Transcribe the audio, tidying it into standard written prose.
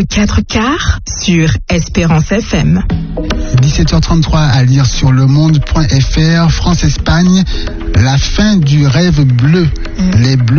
Le 4/4 sur Espérance FM. 17h33 à lire sur lemonde.fr. France-Espagne, la fin du rêve bleu. Les Bleus